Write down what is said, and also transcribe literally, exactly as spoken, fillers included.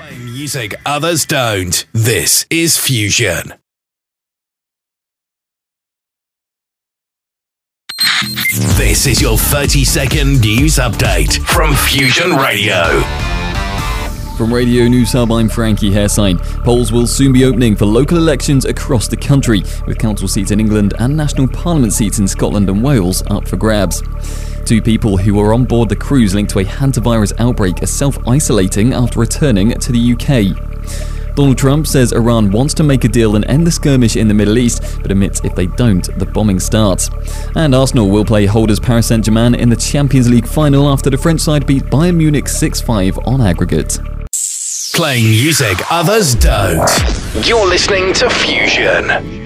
Playing music others don't. This is Fusion. This is your thirty second news update from Fusion Radio. From Radio News Hub, I'm Frankie Hairsine. Polls will soon be opening for local elections across the country, with council seats in England and national parliament seats in Scotland and Wales up for grabs. Two people who were on board the cruise linked to a hantavirus outbreak are self-isolating after returning to the U K. Donald Trump says Iran wants to make a deal and end the skirmish in the Middle East, but admits if they don't, the bombing starts. And Arsenal will play holders Paris Saint-Germain in the Champions League final after the French side beat Bayern Munich six five on aggregate. Playing music others don't. You're listening to Fusion.